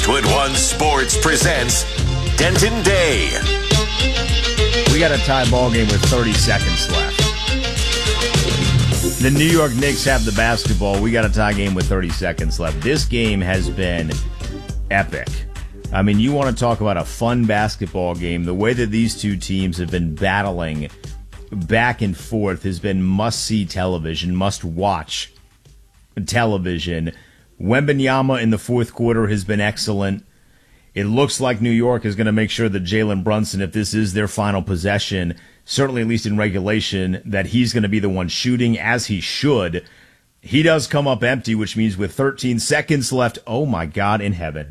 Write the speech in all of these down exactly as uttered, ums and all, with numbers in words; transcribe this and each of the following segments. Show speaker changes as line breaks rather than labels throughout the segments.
Westwood One Sports presents Denton Day.
We got a tie ball game with thirty seconds left. The New York Knicks have the basketball. We got a tie game with thirty seconds left. This game has been epic. I mean, you want to talk about a fun basketball game. The way that these two teams have been battling back and forth has been must-see television, must-watch television. Wembanyama in the fourth quarter has been excellent. It looks like New York is going to make sure that Jalen Brunson, if this is their final possession, certainly at least in regulation, that he's going to be the one shooting, as he should. He does come up empty, which means with thirteen seconds left, oh my God in heaven.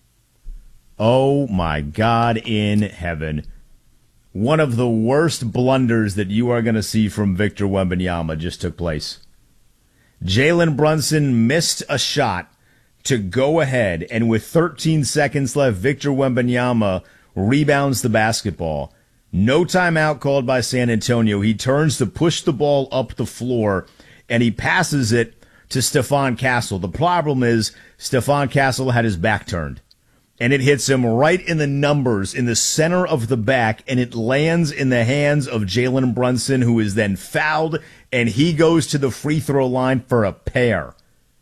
Oh my God in heaven. One of the worst blunders that you are going to see from Victor Wembanyama just took place. Jalen Brunson missed a shot to go ahead, and with thirteen seconds left, Victor Wembanyama rebounds the basketball. No timeout called by San Antonio. He turns to push the ball up the floor, and he passes it to Stephon Castle. The problem is Stephon Castle had his back turned, and it hits him right in the numbers in the center of the back, and it lands in the hands of Jalen Brunson, who is then fouled, and he goes to the free throw line for a pair.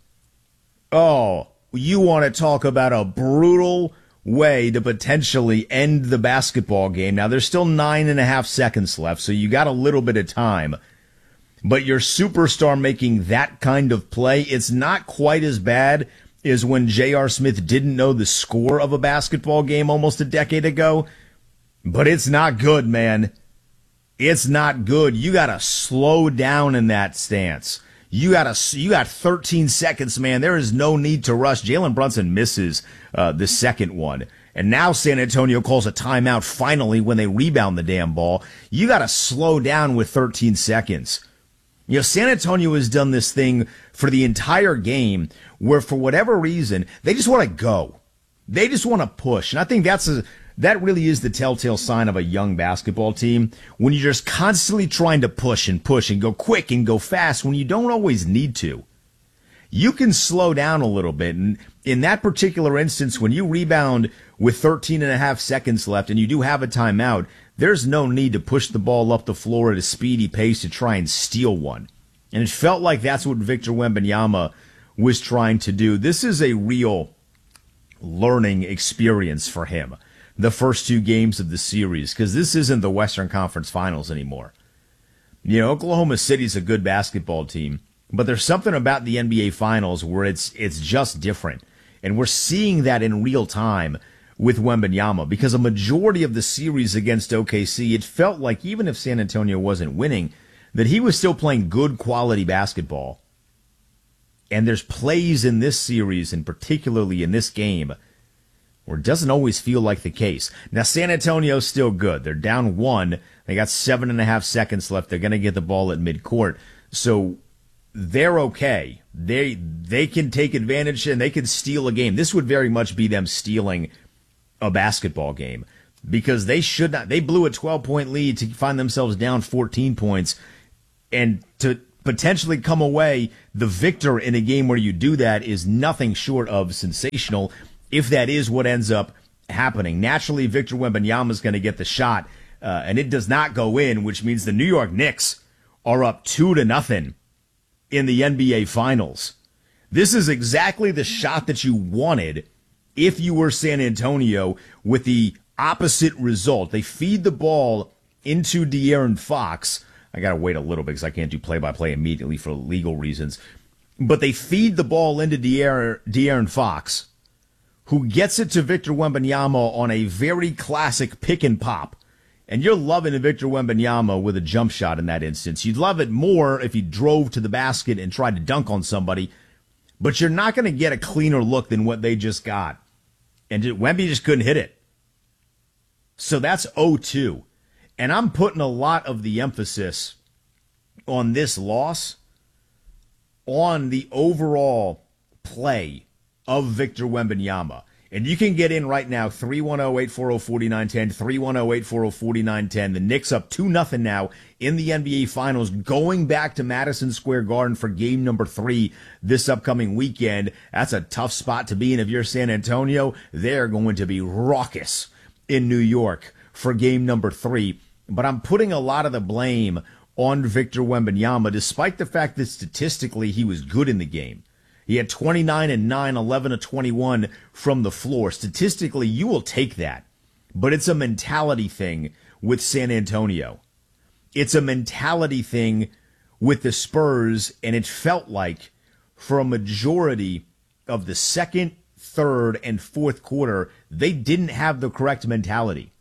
Oh, you want to talk about a brutal way to potentially end the basketball game. Now, there's still nine and a half seconds left, so you got a little bit of time. But your superstar making that kind of play, it's not quite as bad as when J R. Smith didn't know the score of a basketball game almost a decade ago. But it's not good, man. It's not good. You got to slow down in that stance. You got to, you got thirteen seconds, man. There is no need to rush. Jalen Brunson misses uh, the second one. And now San Antonio calls a timeout finally when they rebound the damn ball. You got to slow down with thirteen seconds. You know, San Antonio has done this thing for the entire game where, for whatever reason, they just want to go. They just want to push. And I think that's a, that really is the telltale sign of a young basketball team, when you're just constantly trying to push and push and go quick and go fast when you don't always need to. You can slow down a little bit. And in that particular instance, when you rebound with thirteen and a half seconds left and you do have a timeout, there's no need to push the ball up the floor at a speedy pace to try and steal one. And it felt like that's what Victor Wembanyama was trying to do. This is a real learning experience for him, the first two games of the series, because this isn't the Western Conference Finals anymore. You know, Oklahoma City's a good basketball team, but there's something about the N B A Finals where it's it's just different. And we're seeing that in real time with Wembanyama, because a majority of the series against O K C, it felt like even if San Antonio wasn't winning, that he was still playing good quality basketball. And there's plays in this series, and particularly in this game, where it doesn't always feel like the case. Now, San Antonio's still good. They're down one. They got seven and a half seconds left. They're going to get the ball at midcourt. So they're okay. They they can take advantage and they can steal a game. This would very much be them stealing a basketball game, because they should not. They blew a twelve-point lead to find themselves down fourteen points, and to potentially come away the victor in a game where you do that is nothing short of sensational, if that is what ends up happening. Naturally, Victor Wembanyama is going to get the shot, uh, and it does not go in, which means the New York Knicks are up two to nothing in the N B A Finals. This is exactly the shot that you wanted if you were San Antonio, with the opposite result. They feed the ball into De'Aaron Fox. I got to wait a little bit because I can't do play-by-play immediately for legal reasons. But they feed the ball into De'Aaron, De'Aaron Fox, who gets it to Victor Wembanyama on a very classic pick and pop. And you're loving Victor Wembanyama with a jump shot in that instance. You'd love it more if he drove to the basket and tried to dunk on somebody, but you're not going to get a cleaner look than what they just got. And Wemby just couldn't hit it. So that's oh two. And I'm putting a lot of the emphasis on this loss on the overall play of Victor Wembanyama. And you can get in right now, three one zero, eight four zero, four nine one zero, three one zero, eight four zero, four nine one zero. The Knicks up two nothing now in the N B A Finals, going back to Madison Square Garden for game number three this upcoming weekend. That's a tough spot to be in if you're San Antonio. They're going to be raucous in New York for game number three. But I'm putting a lot of the blame on Victor Wembanyama, despite the fact that statistically he was good in the game. He had twenty-nine and nine, eleven of twenty-one from the floor. Statistically, you will take that. But it's a mentality thing with San Antonio. It's a mentality thing with the Spurs, and it felt like for a majority of the second, third, and fourth quarter, they didn't have the correct mentality.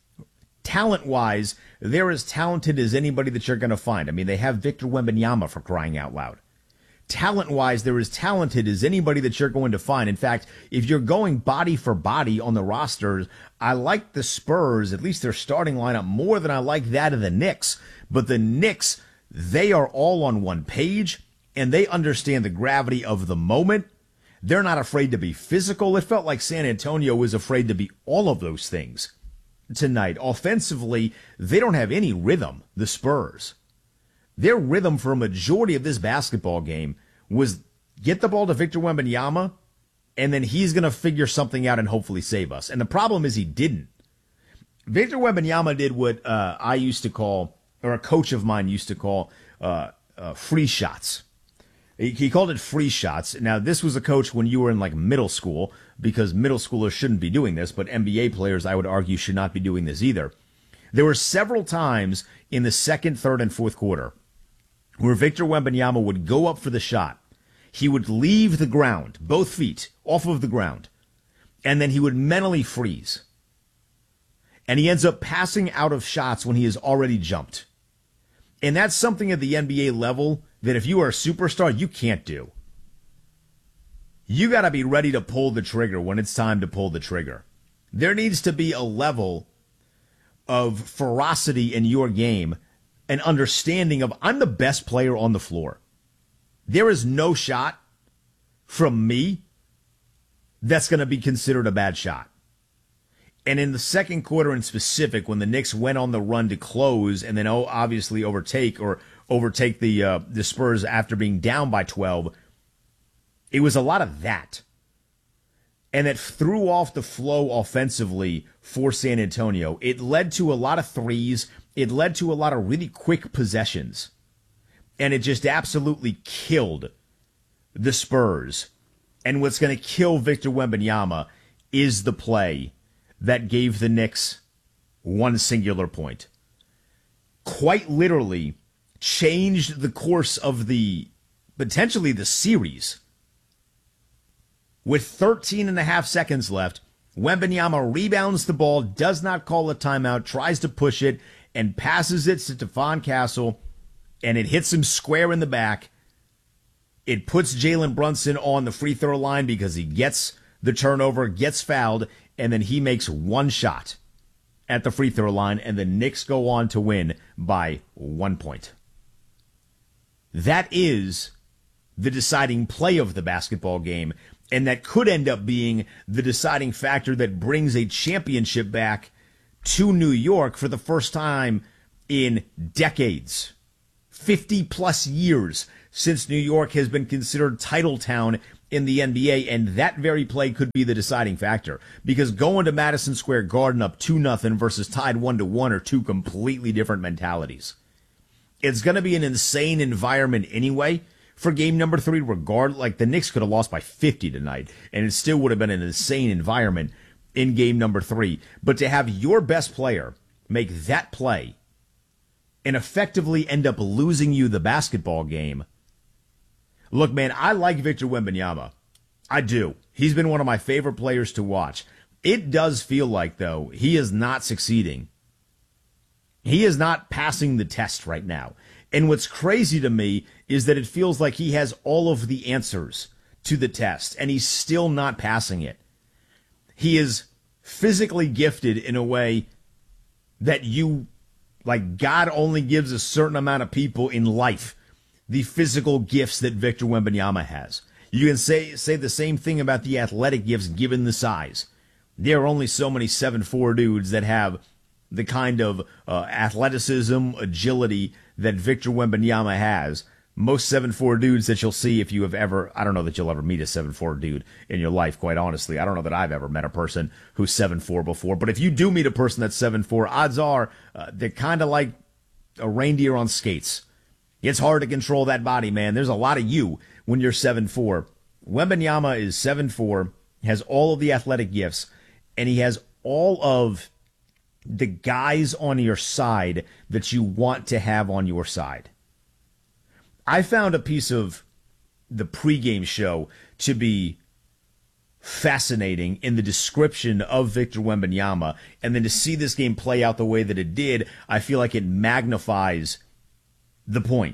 Talent-wise, they're as talented as anybody that you're going to find. I mean, they have Victor Wembanyama, for crying out loud. Talent-wise, they're as talented as anybody that you're going to find. In fact, if you're going body for body on the rosters, I like the Spurs, at least their starting lineup, more than I like that of the Knicks. But the Knicks, they are all on one page, and they understand the gravity of the moment. They're not afraid to be physical. It felt like San Antonio was afraid to be all of those things tonight. Offensively, they don't have any rhythm, the Spurs. Their rhythm for a majority of this basketball game was get the ball to Victor Wembanyama, and then he's going to figure something out and hopefully save us. And the problem is he didn't. Victor Wembanyama did what uh, I used to call, or a coach of mine used to call, uh, uh, free shots. He, he called it free shots. Now, this was a coach when you were in like middle school, because middle schoolers shouldn't be doing this, but N B A players, I would argue, should not be doing this either. There were several times in the second, third, and fourth quarter where Victor Wembanyama would go up for the shot. He would leave the ground, both feet off of the ground, and then he would mentally freeze. And he ends up passing out of shots when he has already jumped. And that's something at the N B A level that if you are a superstar, you can't do. You got to be ready to pull the trigger when it's time to pull the trigger. There needs to be a level of ferocity in your game, an understanding of I'm the best player on the floor. There is no shot from me that's going to be considered a bad shot. And in the second quarter in specific, when the Knicks went on the run to close and then oh, obviously overtake or overtake the uh, the Spurs after being down by twelve, it was a lot of that. And it threw off the flow offensively for San Antonio. It led to a lot of threes. It led to a lot of really quick possessions. And it just absolutely killed the Spurs. And what's going to kill Victor Wembanyama is the play that gave the Knicks one singular point. Quite literally changed the course of the, potentially the series. With thirteen and a half seconds left, Wembanyama rebounds the ball, does not call a timeout, tries to push it, and passes it to Stephon Castle, and it hits him square in the back. It puts Jalen Brunson on the free throw line because he gets the turnover, gets fouled, and then he makes one shot at the free throw line, and the Knicks go on to win by one point. That is the deciding play of the basketball game, and that could end up being the deciding factor that brings a championship back to New York for the first time in decades. fifty plus years since New York has been considered title town in the N B A, and that very play could be the deciding factor. Because going to Madison Square Garden up two nothing versus tied one to one are two completely different mentalities. It's going to be an insane environment anyway for game number three, regard like the Knicks could have lost by fifty tonight, and it still would have been an insane environment in game number three. But to have your best player make that play and effectively end up losing you the basketball game. Look, man, I like Victor Wembanyama. I do. He's been one of my favorite players to watch. It does feel like, though, he is not succeeding. He is not passing the test right now. And what's crazy to me is that it feels like he has all of the answers to the test, and he's still not passing it. He is physically gifted in a way that you, like God only gives a certain amount of people in life the physical gifts that Victor Wembanyama has. You can say say the same thing about the athletic gifts given the size. There are only so many seven foot four dudes that have the kind of uh, athleticism, agility that Victor Wembanyama has. Most seven foot four dudes that you'll see, if you have ever, I don't know that you'll ever meet a seven foot four dude in your life, quite honestly. I don't know that I've ever met a person who's seven foot four before. But if you do meet a person that's seven foot four, odds are uh, they're kind of like a reindeer on skates. It's hard to control that body, man. There's a lot of you when you're seven foot four. Wembanyama is seven foot four, has all of the athletic gifts, and he has all of the guys on your side that you want to have on your side. I found a piece of the pregame show to be fascinating in the description of Victor Wembanyama, and then to see this game play out the way that it did, I feel like it magnifies the point.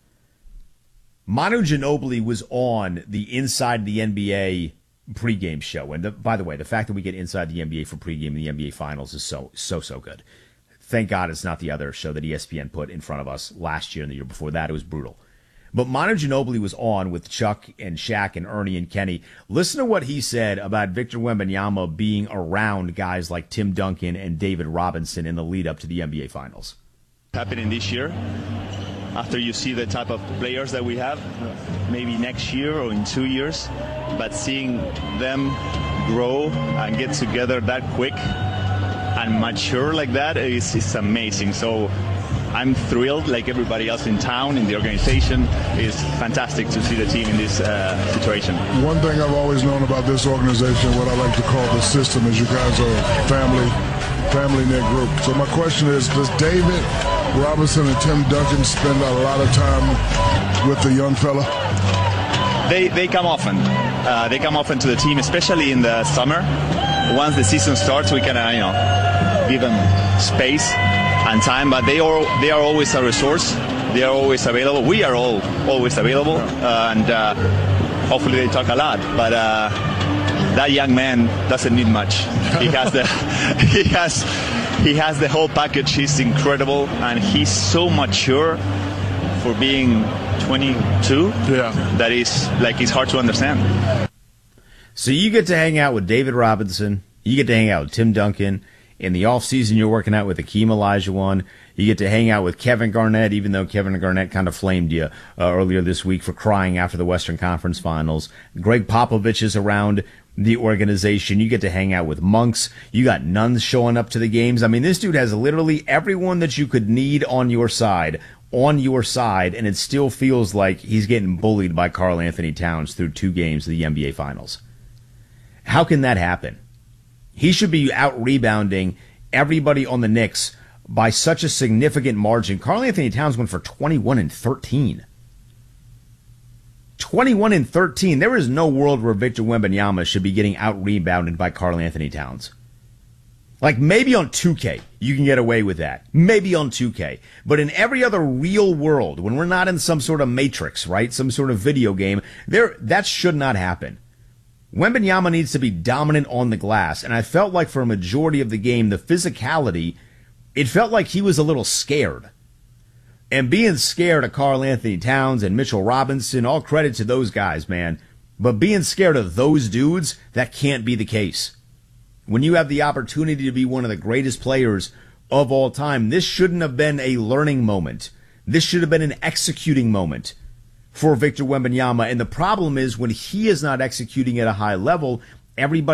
Manu Ginobili was on the Inside the N B A pregame show, and the, by the way, the fact that we get Inside the N B A for pregame in the N B A Finals is so, so, so good. Thank God it's not the other show that E S P N put in front of us last year and the year before that. It was brutal. But Manu Ginobili was on with Chuck and Shaq and Ernie and Kenny. Listen to what he said about Victor Wembanyama being around guys like Tim Duncan and David Robinson in the lead up to the N B A Finals.
Happening this year, after you see the type of players that we have, maybe next year or in two years, but seeing them grow and get together that quick and mature like that is, is amazing. So I'm thrilled, like everybody else in town, in the organization. It's fantastic to see the team in this uh, situation.
One thing I've always known about this organization, what I like to call the system, is you guys are a family, family knit group. So my question is, does David Robinson and Tim Duncan spend a lot of time with the young fella?
They they come often. Uh, they come often to the team, especially in the summer. Once the season starts, we can uh, you know give them space and time, but they are they are always a resource. They are always available. We are all always available, uh, and uh, hopefully they talk a lot. But uh, that young man doesn't need much. He has the he has he has the whole package. He's incredible, and he's so mature for being twenty-two.
Yeah,
that is like it's hard to understand.
So you get to hang out with David Robinson. You get to hang out with Tim Duncan. In the offseason, you're working out with Akeem Olajuwon. You get to hang out with Kevin Garnett, even though Kevin Garnett kind of flamed you uh, earlier this week for crying after the Western Conference Finals. Greg Popovich is around the organization. You get to hang out with monks. You got nuns showing up to the games. I mean, this dude has literally everyone that you could need on your side, on your side, and it still feels like he's getting bullied by Karl Anthony Towns through two games of the N B A Finals. How can that happen? He should be out-rebounding everybody on the Knicks by such a significant margin. Karl Anthony Towns went for twenty-one and thirteen. twenty-one and thirteen. There is no world where Victor Wembanyama should be getting out-rebounded by Karl Anthony Towns. Like, maybe on two K, you can get away with that. Maybe on two K. But in every other real world, when we're not in some sort of matrix, right, some sort of video game, there that should not happen. Wembanyama needs to be dominant on the glass, and I felt like for a majority of the game, the physicality, it felt like he was a little scared. And being scared of Karl Anthony Towns and Mitchell Robinson, all credit to those guys, man. But being scared of those dudes, that can't be the case. When you have the opportunity to be one of the greatest players of all time, this shouldn't have been a learning moment. This should have been an executing moment for Victor Wembanyama. And the problem is when he is not executing at a high level, everybody